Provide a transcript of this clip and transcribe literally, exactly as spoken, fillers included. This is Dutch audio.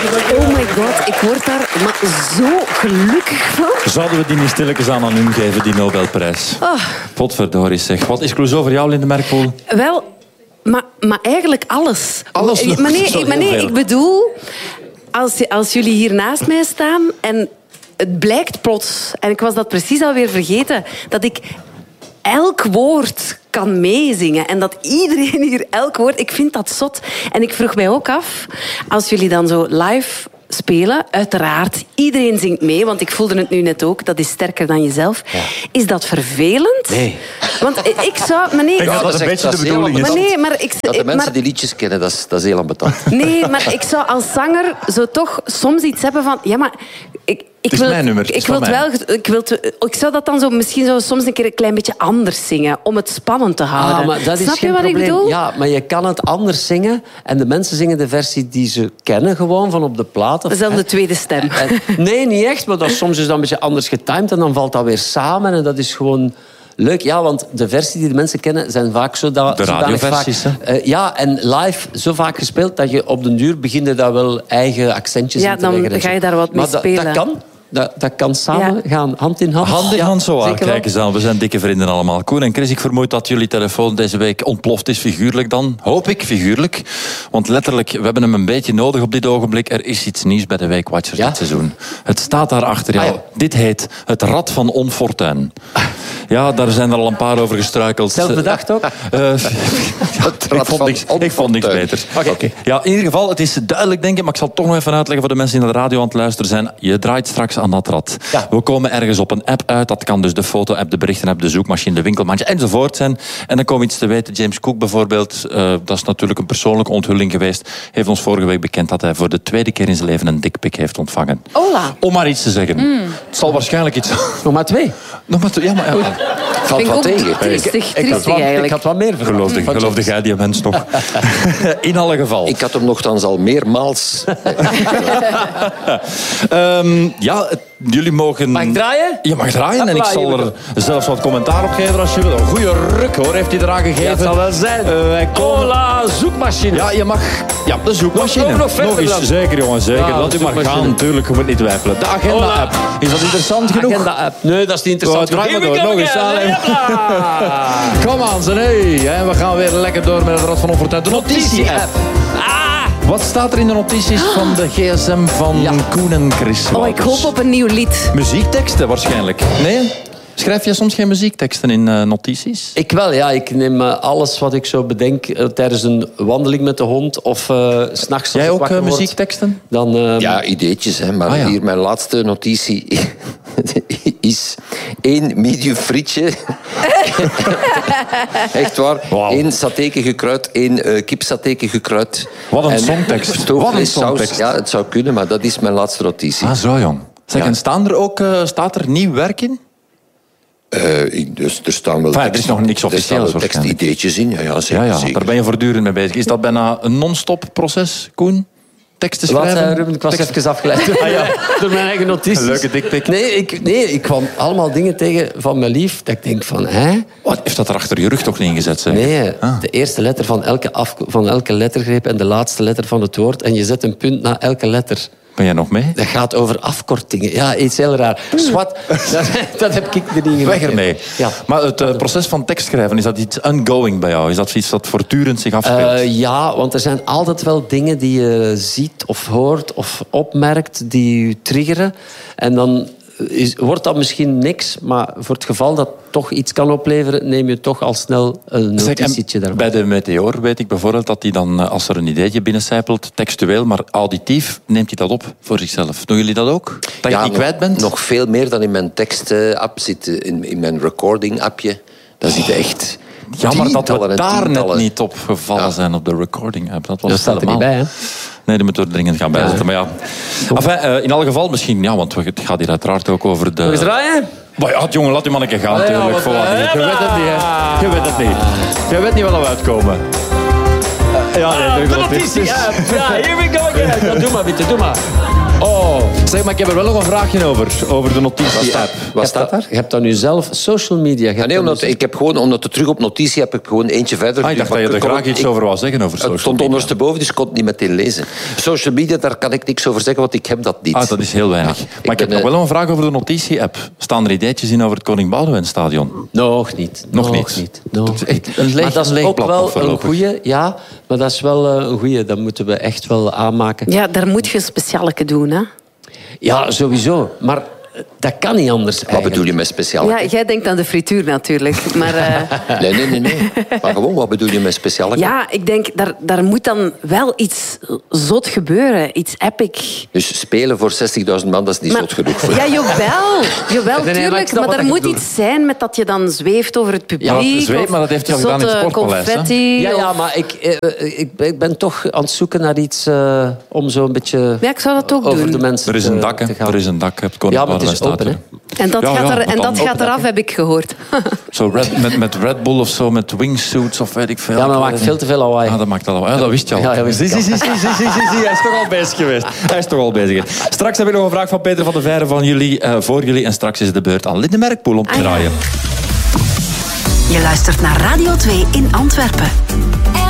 Oh my god, ik word daar maar zo gelukkig van. Zouden we die niet stilletjes aan aan hem geven, die Nobelprijs? Oh. Potverdorie zeg. Wat is Clouseau voor jou, Linde Merkpoel? Wel, maar, maar eigenlijk alles. Alles? Maar nee, Dat is maar heel nee veel. ik bedoel, als, als jullie hier naast mij staan en het blijkt plots, en ik was dat precies alweer vergeten, dat ik elk woord kan meezingen. En dat iedereen hier elk woord... Ik vind dat zot. En ik vroeg mij ook af, als jullie dan zo live spelen, uiteraard, iedereen zingt mee, want ik voelde het nu net ook, dat is sterker dan jezelf. Ja. Is dat vervelend? Nee. Want ik zou... Maar nee, Ik denk dat dat een beetje de bedoeling is. maar nee, maar ik, Dat de mensen maar, die liedjes kennen, dat is, dat is heel ambetant. nee, maar ik zou als zanger zo toch soms iets hebben van... Ja, maar... Ik, ik Het is wil, mijn nummer, het is Ik, wil van het wel, ik, wil het, ik zou dat dan zo misschien zo soms een keer een klein beetje anders zingen, om het spannend te houden. Ah, maar dat is Snap geen je wat probleem. ik bedoel? Ja, maar je kan het anders zingen. En de mensen zingen de versie die ze kennen, gewoon van op de plaat. Dat is dan de tweede stem. En, nee, niet echt. Maar dat, soms is dat een beetje anders getimed. En dan valt dat weer samen. En dat is gewoon... leuk. Ja, want de versie die de mensen kennen zijn vaak zo dat... De radioversies, hè? Uh, ja, en live zo vaak gespeeld dat je op den duur begint je daar wel eigen accentjes Ja, in te dan leggen. en ga zo. je daar wat mee maar dat- spelen. Dat kan. Dat, dat kan samen Ja. gaan, hand in hand. Hand in Ja, hand zo aan. zeker wel. Kijk eens aan, we zijn dikke vrienden allemaal. Koen en Chris, ik vermoed dat jullie telefoon deze week ontploft is, figuurlijk dan. Hoop ik, figuurlijk. Want letterlijk, we hebben hem een beetje nodig op dit ogenblik. Er is iets nieuws bij de Week Watchers Ja? dit seizoen. Het staat daar achter jou. Ah, ja. Dit heet Het Rad van Onfortuin. Ja, daar zijn er al een paar over gestruikeld. Zelf bedacht ook? Uh, Het ik, Rad vond van niks, ik vond niks Onfortuin. beters. Oké. Okay. Ja, in ieder geval, het is duidelijk, denk ik, maar ik zal het toch nog even uitleggen voor de mensen die naar de radio aan het luisteren zijn. Je draait straks aan dat rad. Ja. We komen ergens op een app uit. Dat kan dus de foto-app, de berichten-app, de zoekmachine, de winkelmandje enzovoort zijn. En dan komen we iets te weten. James Cook bijvoorbeeld, uh, dat is natuurlijk een persoonlijke onthulling geweest, heeft ons vorige week bekend dat hij voor de tweede keer in zijn leven een dickpic heeft ontvangen. Hola. Om maar iets te zeggen. Het zal waarschijnlijk iets... Nog maar twee. Nog maar te... Ja, maar... Ja. Valt Vind ik wat ook tegen. triestig, Ik had, triestig wat, ik eigenlijk. had wat meer verwacht. Geloofde, Van geloofde jij die mens nog? In alle geval. Ik had hem nogthans al meermaals... Um, ja, het- jullie mogen... Mag ik draaien? Je mag draaien en ik Hopla, zal hier er zelfs wat commentaar op geven als je wil. Een goede ruk hoor, heeft hij eraan gegeven. Ja, het zal wel zijn. Uh, wij komen- Cola, zoekmachine. Ja, je mag... Ja, de zoekmachine. Nog- nog verder eens. dan. Zeker, jongen, zeker. Ja, Laat de u maar zoekmachine. gaan, natuurlijk. Je moet niet twijfelen. De agenda-app. Is dat interessant genoeg? Agenda-app. Nee, dat is niet interessant. Oh, draai maar Here we door. go Nog eens. again. Allee. Kom aan, ze. Hey. En we gaan weer lekker door met het Rad van Onfortuin. De notitie-app. Wat staat er in de notities van de gsm van Koen en Chris? Oh, ik hoop op een nieuw lied. Muziekteksten waarschijnlijk. Nee? Schrijf je soms geen muziekteksten in uh, notities? Ik wel, ja. Ik neem uh, alles wat ik zo bedenk uh, tijdens een wandeling met de hond of uh, 's nachts als Jij ik ook wakker uh, word. muziekteksten? Dan, uh, Ja, ideetjes, hè. Maar Ah, ja. hier mijn laatste notitie is één medium frietje. Echt waar. Wauw. Eén satéke gekruid, één uh, kipsatéke gekruid. Wat een En songtekst. stoofvlees, Wat een saus. songtekst. Ja, het zou kunnen, maar dat is mijn laatste notitie. Ah, zo jong. Zeg, Ja. en staan er ook, uh, staat er nieuw werk in? Uh, ik- dus er staan wel Enfin, er is nog niks officieels Er staan wel waarschijnlijk. tekstideetjes in, ja, ja, zeker. Ja, ja, zeker. daar ben je voortdurend mee bezig. Is dat bijna een non-stop proces, Koen? Teksten wat, schrijven? uh, Ruben? Ik was Tekst- even afgeleid Ah, ja. door mijn eigen notities. Een leuke dikpik. Nee ik, nee, ik kwam allemaal dingen tegen van mijn lief dat ik denk van, hè? Wat, heeft dat er achter je rug toch niet ingezet? Zeg? Nee, Ah. de eerste letter van elke, af, van elke lettergreep en de laatste letter van het woord. En je zet een punt na elke letter. Ben jij nog mee? Dat gaat over afkortingen. Ja, iets heel raar. Swat, dat, dat heb ik er niet Weg ermee. Ja. Maar het uh, proces van tekstschrijven, is dat iets ongoing bij jou? Is dat iets dat voortdurend zich afspeelt? Uh, ja, want er zijn altijd wel dingen die je ziet of hoort of opmerkt die je triggeren. En dan is, wordt dat misschien niks, maar voor het geval dat toch iets kan opleveren, neem je toch al snel een Zeg, en notitietje daarvan. bij de Meteor weet ik bijvoorbeeld dat hij dan, uh, als er een ideetje binnencijpelt, textueel, maar auditief, neemt hij dat op voor zichzelf. Doen jullie dat ook? Dat je Ja, het niet nog- kwijt bent? Nog veel meer dan in mijn tekst-app zit, uh, in, in mijn recording-appje. Daar zitten echt Jammer dat tientallen we en daar net tientallen. niet op gevallen Ja. zijn op de recording-app. Dat was Dat staat er niet helemaal- bij, hè? Nee, die moeten we er dringend gaan bijzetten. Maar ja. Enfin, uh, in alle geval misschien, ja, want het gaat hier uiteraard ook over de... Nog eens draaien? Maar ja, jongen, laat u maar een keer gaan, Ah, ja, natuurlijk. wat, Voor wat. eh, Je weet het niet, hè. Je weet het niet. Je weet niet wat er uitkomen. Uh, ja, nee, De notitie, ja. Ja, here we go again. Ja, doe maar, Witte, doe maar. Oh, Zeg, maar ik heb er wel nog een vraagje over. Over de notitie-app. Wat staat daar? Je hebt dan nu zelf social media. Je Ja, hebt nee, dan omdat, dus- ik heb gewoon, omdat het terug op notitie heb ik gewoon eentje verder. Ah, ik dacht dat je er Ik kon- graag iets ik- over wou zeggen over social Het stond media. ondersteboven, dus ik kon het niet meteen lezen. Social media, daar kan ik niks over zeggen, want ik heb dat niet. Ah, dat is heel weinig. Ja, maar ik ik heb ben, nog eh, wel een vraag over de notitie-app. Staan er ideetjes in over het Koning Boudewijn-stadion? Nog niet. Nog Nog niet. niet. Nog Het is echt niet. een leeg- maar dat een is leeg ook blad wel nog een voorlopig. goeie. Ja, maar dat is wel eh, een goeie. Dat moeten we echt wel aanmaken. Ja, daar moet je een specialeke doen, hè. Ja, sowieso. Maar eh, dat kan niet anders Wat eigenlijk. bedoel je met speciaal? Ja, jij denkt aan de frituur natuurlijk. Maar eh, Nee, nee, nee, nee. Maar gewoon, wat bedoel je met speciaal? ja, ik denk, daar, daar moet dan wel iets zot gebeuren. Iets epic. Dus spelen voor zestigduizend man, dat is niet Maar- zot genoeg voor Ja, jawel. Jawel, Nee, nee, maar ik tuurlijk. snap Maar wat er je moet bedoelt. iets zijn met dat je dan zweeft over het publiek. Ja, want zweef, of maar dat heeft hij al gedaan in het zotte Sportpaleis, hè? confetti. Ja, ja, of- maar ik, eh, ik, ik ben toch aan het zoeken naar iets eh, om zo een beetje Ja, ik zou dat ook over doen. de mensen Er is een te- dak, hè. te gaan. Er is een dak. Het Koning Ja, maar het is Boudewijn open, staat En dat Ja, gaat, ja, er, dat en kan dat ook gaat eraf, heb ik gehoord. Zo red, met, met Red Bull of zo, met wingsuits of weet ik veel. Ja, maar dat maakt veel te veel lawaai. Ja, dat maakt al ja, dat wist je al. Ja, ja, wist zie, ik zie, al. zie, zie, zie, zie, zie, hij is toch al bezig geweest. Hij is toch al bezig geweest. Straks heb ik nog een vraag van Peter van der Veijren van jullie, uh, voor jullie. En straks is het de beurt aan Linde Merkpoel om te Ah, ja. draaien. Je luistert naar Radio twee in Antwerpen.